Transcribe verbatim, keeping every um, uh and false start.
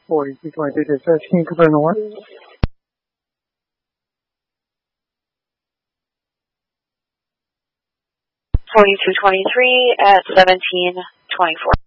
forty-two twenty-three dispatch, can you confirm the what? forty-two twenty-three at seventeen twenty-four.